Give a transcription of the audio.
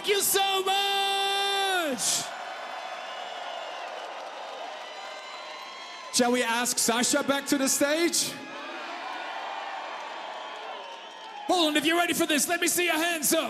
Thank you so much. Shall we ask Sasha back to the stage? Hold on, if you're ready for this, let me see your hands up.